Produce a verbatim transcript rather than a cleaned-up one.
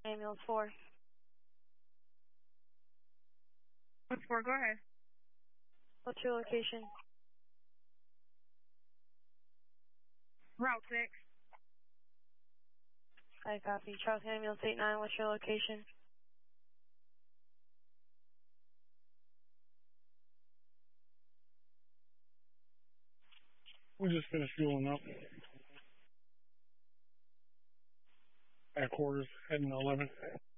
Ambulance four. What's four? Go ahead. What's your location? Route six. I copy. Charles Ambulance eight nine, what's your location? We just finished fueling up. At quarters, heading to eleven.